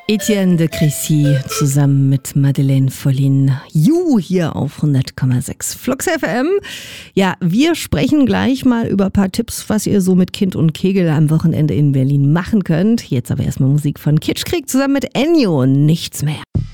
Etienne de Crécy zusammen mit Madeleine Vollin. You hier auf 100,6 Flux FM. Ja, wir sprechen gleich mal über ein paar Tipps, was ihr so mit Kind und Kegel am Wochenende in Berlin machen könnt. Jetzt aber erstmal Musik von Kitschkrieg zusammen mit Ennio. Nichts mehr.